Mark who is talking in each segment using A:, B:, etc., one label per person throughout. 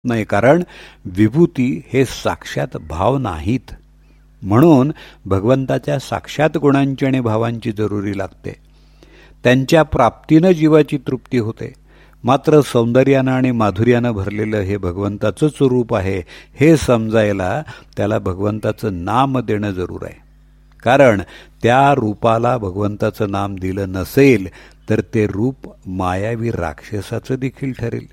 A: नाही, कारण विभूती हे साक्षात भाव नाहीत. म्हणून भगवंताच्या साक्षात गुणांची आणि भावांची जरुरी लागते. त्यांच्या प्राप्तीनं जीवाची तृप्ती होते. मात्र सौंदर्यानं आणि माधुर्यानं भरलेलं हे भगवंताचंच रूप आहे हे समजायला त्याला भगवंताचं नाम देणं जरूर आहे. कारण त्या रूपाला भगवंताचं नाम दिलं नसेल तर ते रूप मायावी राक्षसाचं देखील ठरेल.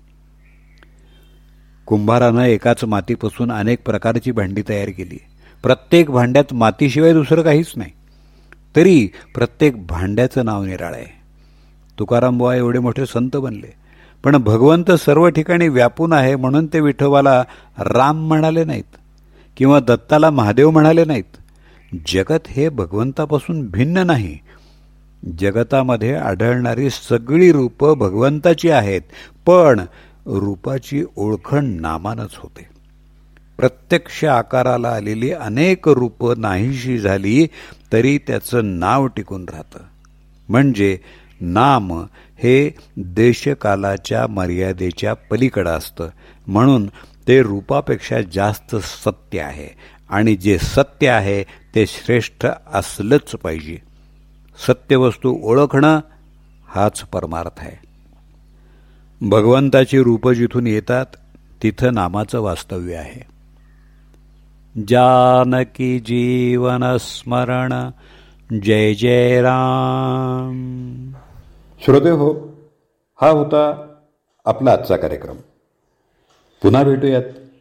A: कुंभारानं एकाच मातीपासून अनेक प्रकारची भांडी तयार केली. प्रत्येक भांड्यात मातीशिवाय दुसरं काहीच नाही. तरी प्रत्येक भांड्याचं नाव निराळं आहे. तुकाराम बुवा एवढे मोठे संत बनले, पण भगवंत सर्व ठिकाणी व्यापून आहे म्हणून ते विठोबाला राम म्हणाले नाहीत किंवा दत्ताला महादेव म्हणाले नाहीत. जगत हे भगवंतापासून भिन्न नाही. जगतामध्ये आढळणारी सगळी रूपं भगवंताची आहेत, पण रूपाची ओळखण नामानच होते. प्रत्यक्ष आकाराला आलेली अनेक रूपं नाहीशी झाली तरी त्याचं नाव टिकून राहतं. म्हणजे नाम हे देशकालाच्या मर्यादेच्या पलीकडं असतं. म्हणून ते रूपापेक्षा जास्त सत्य आहे आणि जे सत्य आहे ते श्रेष्ठ असलंच पाहिजे. सत्यवस्तू ओळखणं हाच परमार्थ आहे. भगवंताची रूपं जिथून येतात तिथं नामाचं वास्तव्य आहे. जानकी जीवन स्मरण जय जय राम.
B: श्रोते हो, हा होता आपला आजचा कार्यक्रम. पुन्हा भेटूयात